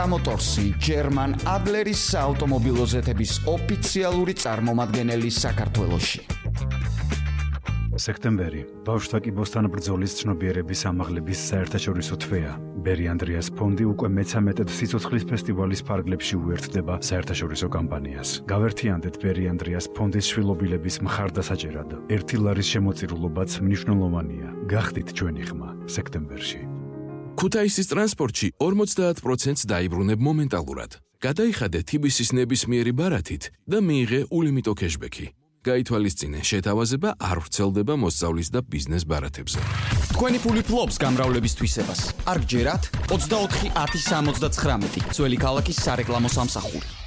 Motorsi German Adleris საავტომობილო ზეთების ოფიციალური წარმომადგენელი საქართველოში. სექტემბერი ბავშვთა კიბოსთან ბრძოლის ცნობიერების ამაღლების საერთაშორისო თვეა. ბერი ანდრიას ფონდი უკვე მე-13 სიცოცხლის ფესტივალის ფარგლებში უერთდება საერთაშორისო კამპანიას. გავერთიანდეთ ბერი ანდრიას ფონდის შვილობილების მხარდასაჭერად. 1 ლარის შემოწირულობაც მნიშვნელოვანია. გახდით ჩვენი ხმა სექტემბერში. ქუთაისის ტრანსპორტში 50%-ს დაიბრუნებ მომენტალურად. გადაიხადე TBC-ის ნებისმიერი ბარათით და მიიღე ულიმიტო кэშბექი. გაითვალისწინე, შეთავაზება არ ვრცელდება მოსწავლის და ბიზნეს ბარათებზე. თქვენი ფული ფლობს გამრავლების თვისებას. არ გჯერათ 24 10 69 ძველი ქალაქის სარეკლამო სამსახური.